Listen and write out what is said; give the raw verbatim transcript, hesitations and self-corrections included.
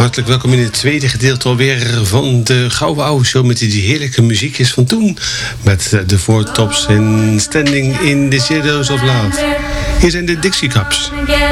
Hartelijk welkom in het tweede gedeelte alweer van de Gouden Oude Show met die heerlijke muziekjes van toen. Met de Four Tops en Standing in the Shadows of Love. Hier zijn de Dixie Cups.